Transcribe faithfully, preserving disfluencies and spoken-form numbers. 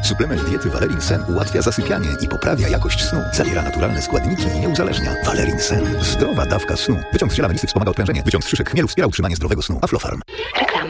Suplement diety Valerin Sen ułatwia zasypianie i poprawia jakość snu. Zawiera naturalne składniki i nie uzależnia. Valerin Sen. Zdrowa dawka snu. Wyciąg z ziela melisy wspomaga odprężenie. Wyciąg z szyszek chmielu wspiera utrzymanie zdrowego snu. Aflofarm. Reklama.